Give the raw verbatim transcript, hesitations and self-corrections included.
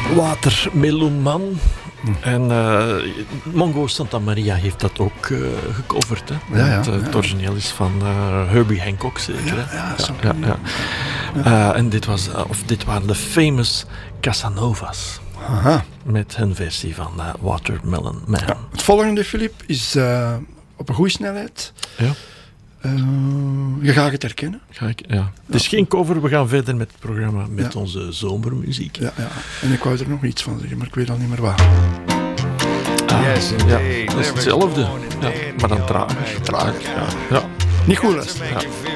Watermeloenman. Hm. En uh, Mongo Santa Maria heeft dat ook uh, gecoverd. Hè? Ja, ja, Want, uh, ja. het origineel is van uh, Herbie Hancock, zeker. Ja, hè? ja, ja, ja, ja. Uh, en dit, was, uh, of dit waren de famous Casanovas. Aha. Met hun versie van uh, Watermelon Man. Ja. Het volgende, Filip, is uh, op een goede snelheid. Ja. Uh, je gaat het herkennen. Ga ik, ja. Het is geen cover, we gaan verder met het programma met ja. onze zomermuziek. Ja, ja. En ik wou er nog iets van zeggen, maar ik weet al niet meer waar. Ah, yes, ja, dat is hetzelfde. Ja, maar dan traag. Traag. Ja. Ja. Niet goed luisteren. Ja.